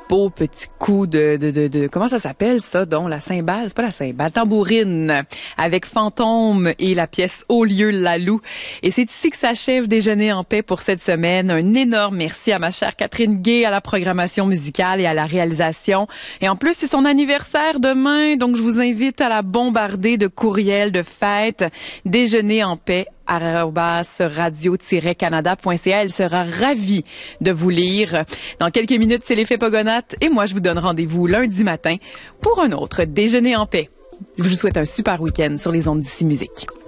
beau petit coup de comment ça s'appelle ça, donc la cymbale, c'est pas la cymbale, tambourine, avec Fantôme et la pièce Au lieu Lalou. Et c'est ici que s'achève Déjeuner en paix pour cette semaine. Un énorme merci à ma chère Catherine Gay à la programmation musicale et à la réalisation. Et en plus, c'est son anniversaire demain, donc je vous invite à la bombarder de courriels de fête. Déjeuner en paix @radio-canada.ca. Elle sera ravie de vous lire. Dans quelques minutes, c'est l'effet Pogonate et moi, je vous donne rendez-vous lundi matin pour un autre Déjeuner en paix. Je vous souhaite un super week-end sur les ondes d'Ici Musique.